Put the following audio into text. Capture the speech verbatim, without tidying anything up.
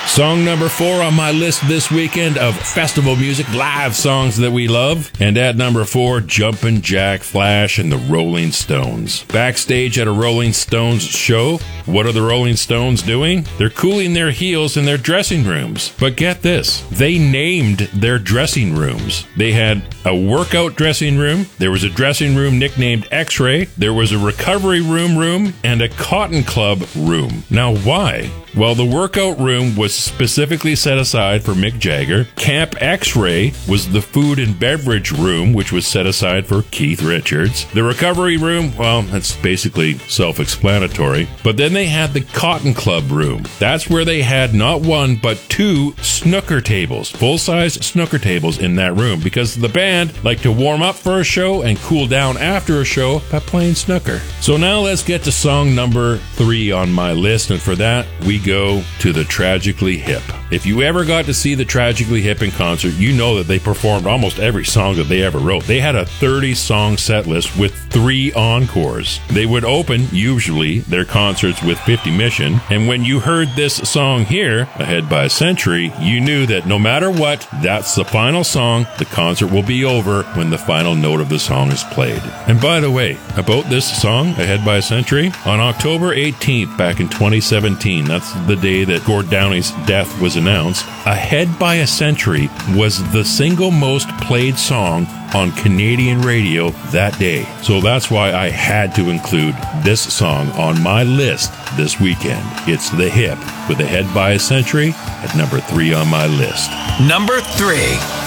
Song number four on my list this weekend of festival music, live songs that we love. And at number four, Jumpin' Jack Flash and the Rolling Stones. Backstage at a Rolling Stones show, what are the Rolling Stones doing? They're cooling their heels in their dressing rooms. But get this, they named their dressing rooms. They had a workout dressing room, there was a dressing room nicknamed X-Ray, there was a recovery room room, and a cotton club room. Now why? Well, the workout room was specifically set aside for Mick Jagger. Camp X-Ray was the food and beverage room, which was set aside for Keith Richards. The recovery room, well, that's basically self-explanatory. But then they had the Cotton Club room. That's where they had not one, but two snooker tables, full-size snooker tables in that room, because the band liked to warm up for a show and cool down after a show by playing snooker. So now let's get to song number three on my list, and for that, we go to the Tragically Hip. If you ever got to see the Tragically Hip in concert, you know that they performed almost every song that they ever wrote. They had a thirty-song set list with three encores. They would open, usually, their concerts with fifty Mission, and when you heard this song here, Ahead by a Century, you knew that no matter what, that's the final song. The concert will be over when the final note of the song is played. And by the way, about this song, Ahead by a Century, on October eighteenth back in twenty seventeen, that's the day that Gord Downie's death was announced, Ahead by a Century was the single most played song on Canadian radio that day. So that's why I had to include this song on my list this weekend. It's The Hip with Ahead by a Century at number three on my list. Number three.